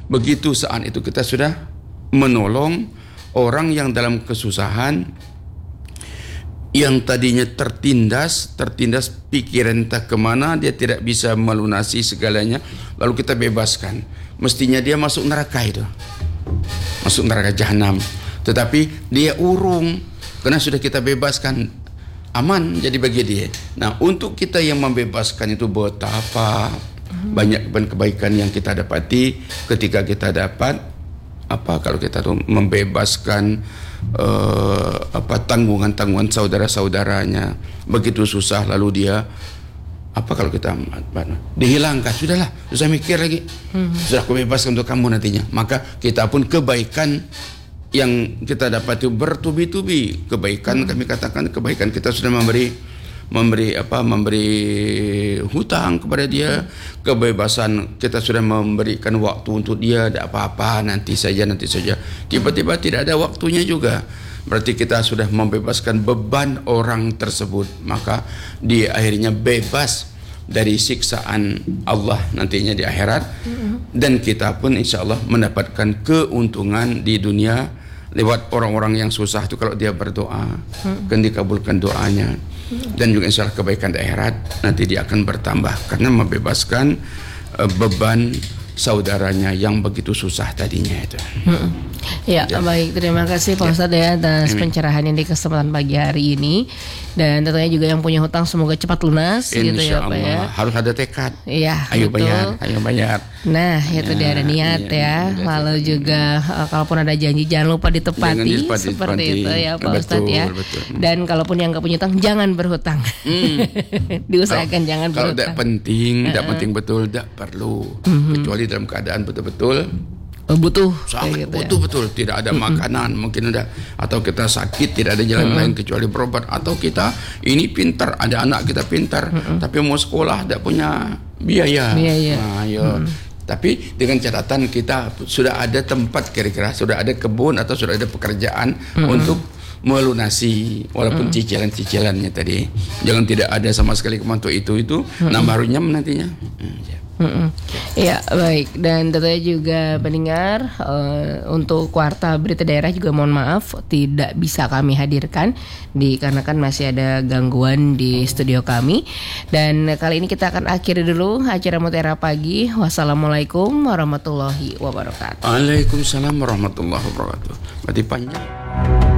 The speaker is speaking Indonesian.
begitu saat itu kita sudah menolong orang yang dalam kesusahan, yang tadinya tertindas pikiran entah kemana, dia tidak bisa melunasi segalanya, lalu kita bebaskan. Mestinya dia masuk neraka itu, masuk neraka jahanam, tetapi dia urung karena sudah kita bebaskan, aman jadi bagi dia. Nah, untuk kita yang membebaskan itu betapa banyak kebaikan yang kita dapati ketika kita dapat kalau kita tuh membebaskan tanggungan saudara-saudaranya begitu susah, lalu dia kalau kita dihilangkan, sudahlah, susah mikir lagi, sudah aku bebaskan untuk kamu nantinya. Maka kita pun kebaikan yang kita dapat itu bertubi-tubi kebaikan. Kami katakan kebaikan kita sudah memberi hutang kepada dia, kebebasan kita sudah memberikan waktu untuk dia, tidak apa-apa, nanti saja. Tiba-tiba tidak ada waktunya juga, berarti kita sudah membebaskan beban orang tersebut, maka dia akhirnya bebas dari siksaan Allah nantinya di akhirat. Dan kita pun insya Allah mendapatkan keuntungan di dunia lewat orang-orang yang susah itu. Kalau dia berdoa, kan dikabulkan doanya, dan juga insya Allah kebaikan di akhirat nanti dia akan bertambah karena membebaskan beban saudaranya yang begitu susah tadinya itu. Ya, baik, terima kasih Pak Ustadz ya atas pencerahan yang di kesempatan pagi hari ini, dan tentunya juga yang punya hutang semoga cepat lunas. Insya gitu ya Pak ya. Harus ada tekad. Iya, ayo betul. bayar. Nah, itu dia ada niat ya. Lalu juga kalaupun ada janji jangan lupa ditepati. Seperti itu ya Pak Ustadz ya. Betul. Dan kalaupun yang nggak punya hutang jangan berhutang. Diusahakan jangan kalau berhutang. Kalau tidak penting betul, tidak perlu. Kecuali dalam keadaan betul-betul butuh, sangat gitu butuh ya. Betul, tidak ada makanan mungkin ada, atau kita sakit tidak ada jalan lain kecuali berobat, atau kita ini pintar, ada anak kita pintar tapi mau sekolah tidak punya biaya. Nah, tapi dengan catatan kita sudah ada tempat, kira-kira sudah ada kebun atau sudah ada pekerjaan untuk melunasi walaupun cicilan-cicilannya tadi. Jangan tidak ada sama sekali kemampuan itu nambah runyam nantinya. Ya, baik, dan tentunya juga pendengar, untuk kuartal berita daerah juga mohon maaf tidak bisa kami hadirkan dikarenakan masih ada gangguan di studio kami. Dan kali ini kita akan akhiri dulu acara Mutiara Pagi. Wassalamualaikum warahmatullahi wabarakatuh. Waalaikumsalam warahmatullahi wabarakatuh. Berarti panjang.